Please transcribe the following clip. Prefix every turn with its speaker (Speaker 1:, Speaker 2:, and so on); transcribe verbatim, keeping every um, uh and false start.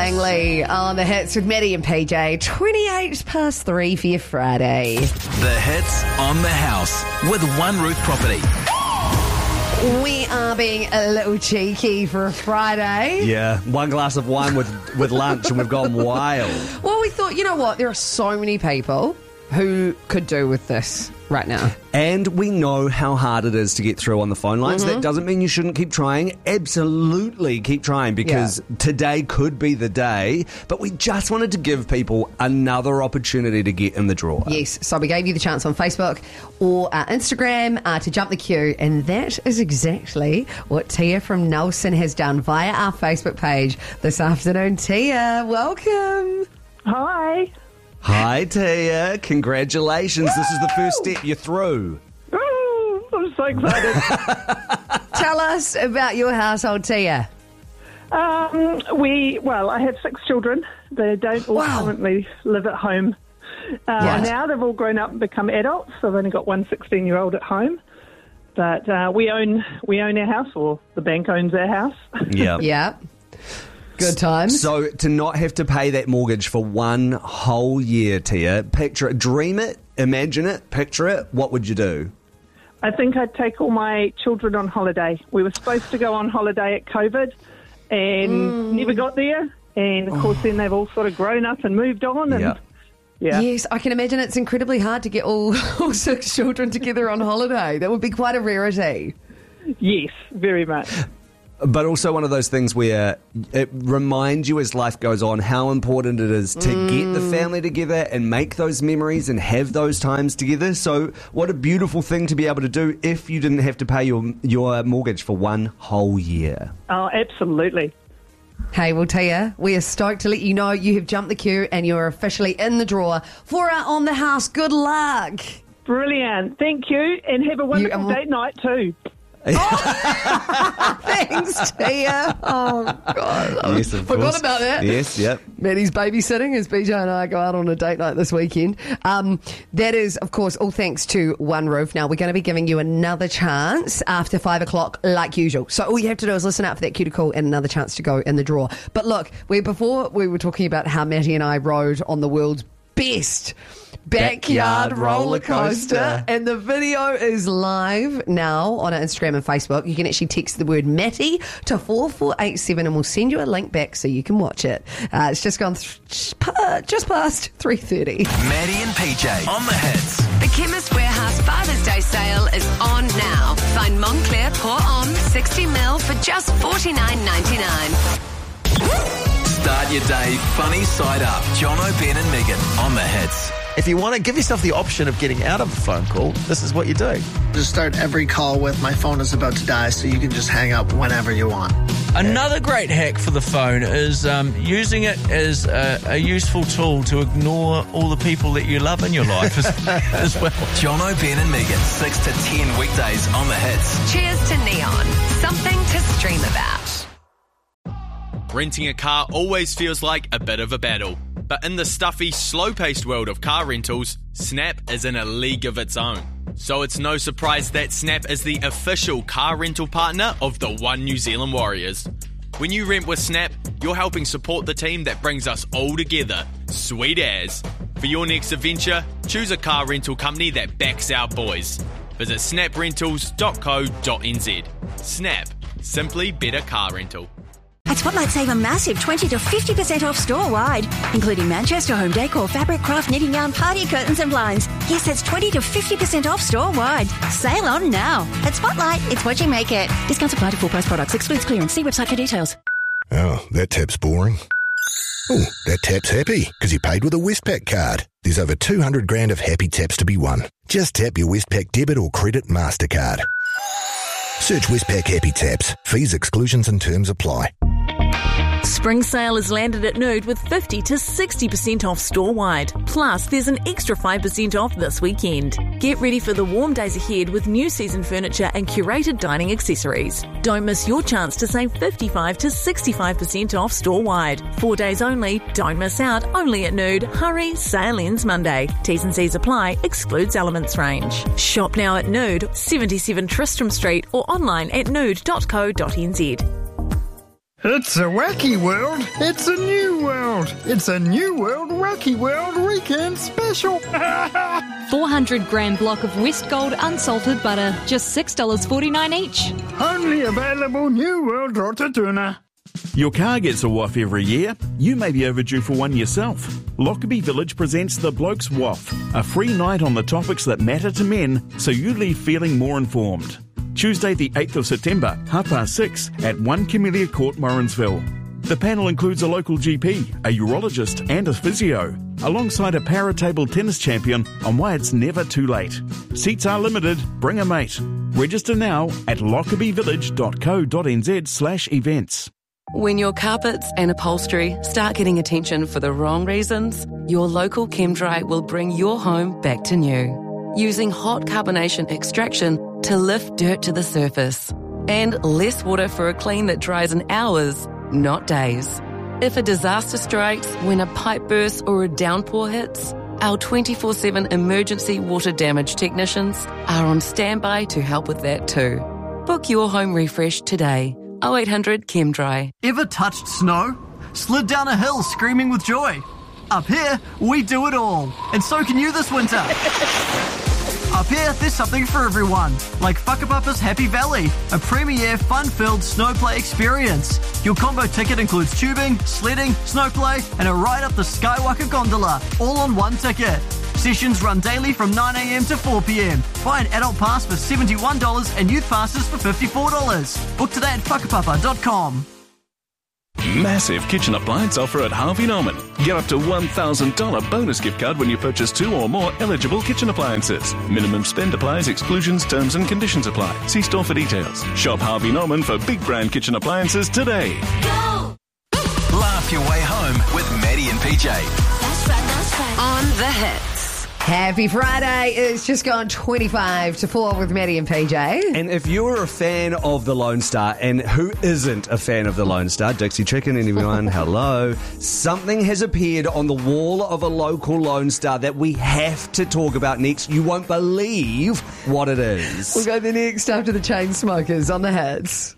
Speaker 1: Langley on the hits with Maddie and P J. twenty-eight past three for your Friday.
Speaker 2: The hits on the house with One Roof Property.
Speaker 1: We are being a little cheeky for a Friday.
Speaker 3: Yeah, one glass of wine with, with lunch and we've gone wild.
Speaker 1: Well, we thought, you know what? There are so many people who could do with this right now.
Speaker 3: And we know how hard it is to get through on the phone lines.
Speaker 1: Mm-hmm.
Speaker 3: That doesn't mean you shouldn't keep trying. Absolutely keep trying, because
Speaker 1: Yeah.
Speaker 3: today could be the day. But we just wanted to give people another opportunity to get in the draw.
Speaker 1: Yes, so we gave you the chance on Facebook or uh, Instagram uh, to jump the queue, and that is exactly what Tia from Nelson has done via our Facebook page this afternoon. Tia, welcome.
Speaker 4: Hi.
Speaker 3: Hi, Tia. Congratulations. This is the first step you're through.
Speaker 4: Ooh, I'm so excited.
Speaker 1: Tell us about your household, Tia.
Speaker 4: um, we, well, I have six children. They don't all
Speaker 1: Wow.
Speaker 4: currently live at home. Uh,
Speaker 1: Right.
Speaker 4: Now they've all grown up and become adults. So I've only got one sixteen-year-old at home. But uh, we own we own our house, or the bank owns our house.
Speaker 3: Yeah.
Speaker 1: Yeah. Good times.
Speaker 3: So to not have to pay that mortgage for one whole year, Tia, picture it, dream it, imagine it, picture it, what would you do?
Speaker 4: I think I'd take all my children on holiday. We were supposed to go on holiday at COVID and never got there. And, of course, then they've all sort of grown up and moved on. And
Speaker 3: Yeah.
Speaker 4: yeah.
Speaker 1: Yes, I can imagine it's incredibly hard to get all, all six children together on holiday. That would be quite a rarity.
Speaker 4: Yes, very much.
Speaker 3: But also one of those things where it reminds you as life goes on how important it is to
Speaker 1: Mm.
Speaker 3: get the family together and make those memories and have those times together. So what a beautiful thing to be able to do if you didn't have to pay your your mortgage for one whole year.
Speaker 4: Oh, absolutely.
Speaker 1: Hey, well, Tia, we are stoked to let you know you have jumped the queue and you're officially in the draw for our On the House. Good luck.
Speaker 4: Brilliant. Thank you. And have a wonderful
Speaker 1: um,
Speaker 4: date night too.
Speaker 1: Thanks, Tia. Oh, God. I
Speaker 3: Yes, of
Speaker 1: forgot
Speaker 3: course.
Speaker 1: about that.
Speaker 3: Yes, yep.
Speaker 1: Maddie's babysitting as B J and I go out on a date night this weekend. Um, that is, of course, all thanks to One Roof. Now, we're going to be giving you another chance after five o'clock, like usual. So all you have to do is listen out for that cue to call and another chance to go in the draw. But look, we before we were talking about how Matty and I rode on the world's best backyard,
Speaker 3: Backyard
Speaker 1: roller
Speaker 3: roller
Speaker 1: coaster,
Speaker 3: coaster.
Speaker 1: and the video is live now on our Instagram and Facebook. You can actually text the word Matty to four four eight seven and we'll send you a link back so you can watch it. Uh, it's just gone th- just past three thirty.
Speaker 2: Maddie and P J on the hits.
Speaker 5: The Chemist Warehouse Father's Day sale is on now. Find Montclair Pour Homme sixty mil for just forty-nine ninety-nine.
Speaker 2: Start your day funny side up. John O'Ben and Megan on the hits.
Speaker 6: If you want to give yourself the option of getting out of a phone call, this is what you do.
Speaker 7: Just start every call with "my phone is about to die," so you can just hang up whenever you want.
Speaker 8: Another great hack for the phone is um, using it as a, a useful tool to ignore all the people that you love in your life as, as well.
Speaker 2: John O'Ben and Megan, six to ten weekdays on the hits.
Speaker 5: Cheers to Neon. Something to stream about.
Speaker 9: Renting a car always feels like a bit of a battle. But in the stuffy, slow-paced world of car rentals, Snap is in a league of its own. So it's no surprise that Snap is the official car rental partner of the One New Zealand Warriors. When you rent with Snap, you're helping support the team that brings us all together. Sweet as. For your next adventure, choose a car rental company that backs our boys. Visit snap rentals dot co dot n z. Snap. Simply better car rental.
Speaker 10: At Spotlight, save a massive twenty to fifty percent off store-wide, including Manchester home decor, fabric, craft, knitting yarn, party curtains and blinds. Yes, that's twenty to fifty percent off store-wide. Sale on now. At Spotlight, it's what you make it. Discounts apply to full-price products. Excludes clearance. See website for details.
Speaker 11: Oh, that tap's boring. Oh, that tap's happy because he paid with a Westpac card. There's over two hundred grand of happy taps to be won. Just tap your Westpac debit or credit MasterCard. Search Westpac Happy Taps. Fees, exclusions and terms apply.
Speaker 12: Spring sale has landed at Nude with fifty to sixty percent off store-wide. Plus, there's an extra five percent off this weekend. Get ready for the warm days ahead with new season furniture and curated dining accessories. Don't miss your chance to save fifty-five to sixty-five percent off store-wide. Four days only. Don't miss out. Only at Nude. Hurry, sale ends Monday. T's and C's apply. Excludes elements range. Shop now at Nude, seventy-seven Tristram Street or online at nude dot co dot n z.
Speaker 13: It's a wacky world. It's a new world. It's a new world wacky world weekend special.
Speaker 14: four hundred gram block of West Gold unsalted butter, just six dollars forty-nine each.
Speaker 13: Only available New World Rotatuna.
Speaker 15: Your car gets a waff every year. You may be overdue for one yourself. Lockerbie Village presents the Blokes Waff, a free night on the topics that matter to men, so you leave feeling more informed. Tuesday the eighth of September, half past six, at one Camellia Court, Morrinsville. The panel includes a local G P, a urologist and a physio, alongside a para-table tennis champion on why it's never too late. Seats are limited. Bring a mate. Register now at lockerbievillage.co.nz slash events.
Speaker 16: When your carpets and upholstery start getting attention for the wrong reasons, your local ChemDry will bring your home back to new. Using hot carbonation extraction to lift dirt to the surface. And less water for a clean that dries in hours, not days. If a disaster strikes when a pipe bursts or a downpour hits, our twenty-four seven emergency water damage technicians are on standby to help with that too. Book your home refresh today. oh eight hundred ChemDry.
Speaker 17: Ever touched snow? Slid down a hill screaming with joy? Up here, we do it all. And so can you this winter. Up here, there's something for everyone, like Whakapapa's Happy Valley, a premier, fun-filled snowplay experience. Your combo ticket includes tubing, sledding, snowplay, and a ride up the Skywalker gondola, all on one ticket. Sessions run daily from nine a.m. to four p.m. Buy an adult pass for seventy-one dollars and youth passes for fifty-four dollars. Book today at whakapapa dot com.
Speaker 18: Massive kitchen appliance offer at Harvey Norman. Get up to one thousand dollars bonus gift card when you purchase two or more eligible kitchen appliances. Minimum spend applies, exclusions, terms and conditions apply. See store for details. Shop Harvey Norman for big brand kitchen appliances today.
Speaker 2: Go! Laugh your way home with Maddie and P J.
Speaker 5: That's right, that's right. On the hits.
Speaker 1: Happy Friday. It's just gone twenty-five to four with Maddie and P J.
Speaker 3: And if you're a fan of the Lone Star, and who isn't a fan of the Lone Star, Dixie Chicken and everyone, hello, something has appeared on the wall of a local Lone Star that we have to talk about next. You won't believe what it is.
Speaker 1: We'll go the next after the Chainsmokers on the hits.